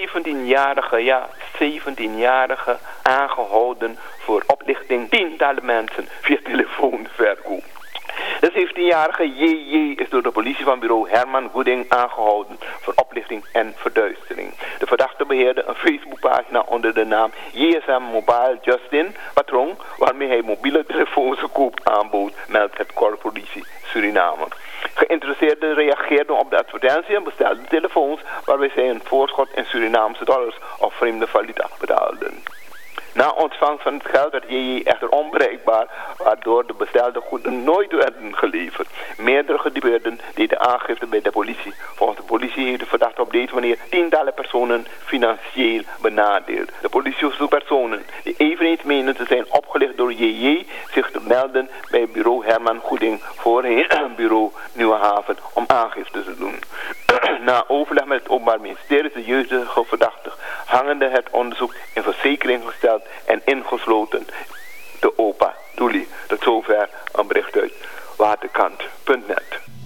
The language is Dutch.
17-jarige aangehouden voor oplichting. Tientallen mensen via telefoonverkoop. De 17-jarige JJ is door de politie van bureau Herman Goeding aangehouden voor oplichting en verduistering. De verdachte beheerde een Facebookpagina onder de naam JSM Mobile Justin Patron, waarmee hij mobiele telefoons te koop aanbood, meldt het Korps Politie Suriname. Geïnteresseerden reageerden op de advertentie en bestelden telefoons waarbij zij een voorschot in Surinaamse dollars of vreemde valuta betaalden. Na ontvangst van het geld werd JJ echter onbereikbaar, waardoor de bestelde goederen nooit werden geleverd. Meerdere gedupeerden deden aangifte bij de politie. Volgens de politie heeft de verdachte op deze manier tientallen personen financieel benadeeld. De politie zoekt personen die eveneens menen te zijn opgelicht door JJ zich te melden bij bureau Herman Goeding, voorheen bureau Nieuwe Haven, om aangifte te doen. Na overleg met het Openbaar Ministerie is de jeugdige verdachte hangende het onderzoek in verzekering gesteld en ingesloten de OPA Doelie. Tot zover een bericht uit waterkant.net.